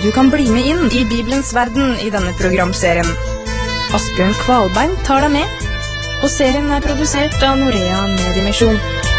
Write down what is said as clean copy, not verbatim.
Du kan bli med inn i Bibelens verden i denne programserien. Asbjørn Kvalbein tar deg med, og serien er produsert av Norea Mediemisjon.